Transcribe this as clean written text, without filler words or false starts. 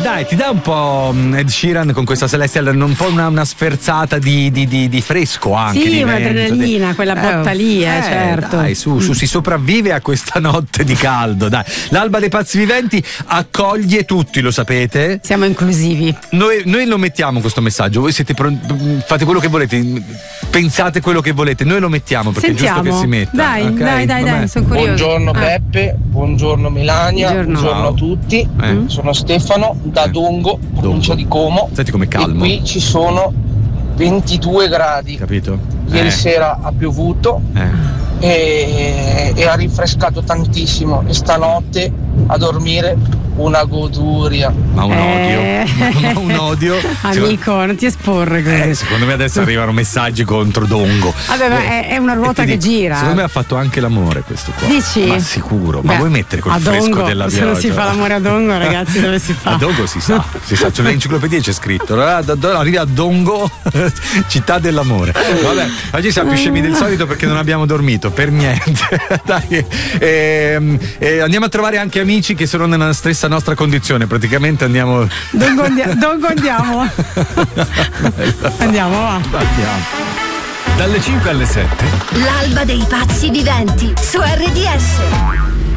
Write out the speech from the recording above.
dai, ti dà un po' Ed Sheeran con questa Celestial, un po' una sferzata di fresco anche. Sì, di un'adrenalina, quella botta lì, certo. Dai, su, si sopravvive a questa notte di caldo, dai. L'Alba dei Pazzi Viventi accoglie tutti, lo sapete. Siamo inclusivi. Noi lo mettiamo questo messaggio, voi siete fate quello che volete, pensate quello che volete, noi lo mettiamo perché Sentiamo. È giusto che si metta. Dai, okay? dai, sono curioso. Buongiorno Peppe, buongiorno Melania, buongiorno a tutti. Sono Stefano da Dongo, provincia di Como. Senti come calmo. E qui ci sono 22 gradi. Capito? Ieri sera ha piovuto e ha rinfrescato tantissimo e stanotte a dormire una goduria. Ma un odio. Ma un odio. Amico, non ti esporre così. Secondo me adesso arrivano messaggi contro Dongo. Vabbè, ma è una ruota che gira. Secondo me ha fatto anche l'amore questo qua. Dici? Ma sicuro. Ma vuoi mettere quel fresco della pioggia? Se non si fa l'amore a Dongo, ragazzi, dove si fa? A Dongo si sa. C'è l'enciclopedia, c'è scritto. Arrivi a Dongo, città dell'amore. Vabbè, oggi siamo più scemi del solito perché non abbiamo dormito per niente. Dai, andiamo a trovare anche amici che sono nella stessa nostra condizione. Praticamente andiamo. Dongo andiamo. Andiamo. Dalle 5 alle 7. L'Alba dei Pazzi Viventi su RDS.